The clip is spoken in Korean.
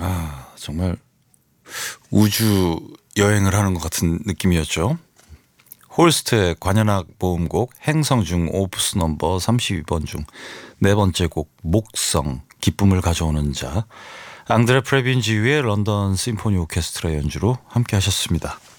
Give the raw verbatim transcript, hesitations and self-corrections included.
아, 정말 우주 여행을 하는 것 같은 느낌이었죠. 홀스트의 관현악 보험곡 행성 중 오프스 넘버 삼십이 번 중 네 번째 곡 목성 기쁨을 가져오는 자 앙드레 프레빈지유의 런던 심포니 오케스트라 연주로 함께 하셨습니다.